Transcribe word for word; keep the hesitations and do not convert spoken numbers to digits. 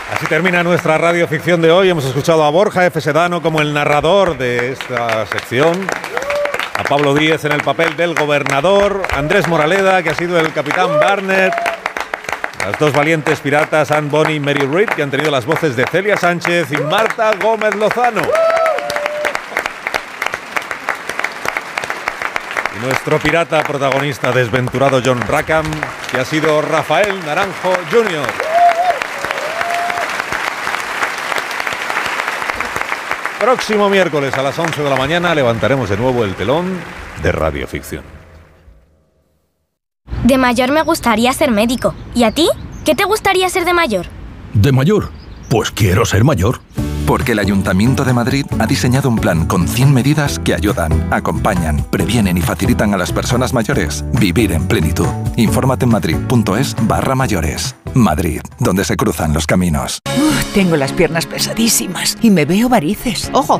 Así termina nuestra radioficción de hoy. Hemos escuchado a Borja F. Sedano como el narrador de esta sección, a Pablo Díez en el papel del gobernador, Andrés Moraleda, que ha sido el capitán Barnett, las dos valientes piratas Anne Bonny y Mary Read, que han tenido las voces de Celia Sánchez y Marta Gómez Lozano. Y nuestro pirata protagonista desventurado John Rackham, que ha sido Rafael Naranjo junior Próximo miércoles a las once de la mañana levantaremos de nuevo el telón de Radioficción. De mayor me gustaría ser médico. ¿Y a ti? ¿Qué te gustaría ser de mayor? ¿De mayor? Pues quiero ser mayor. Porque el Ayuntamiento de Madrid ha diseñado un plan con cien medidas que ayudan, acompañan, previenen y facilitan a las personas mayores vivir en plenitud. Infórmate en madrid.es barra mayores. Madrid, donde se cruzan los caminos. Uf, tengo las piernas pesadísimas y me veo varices. ¡Ojo!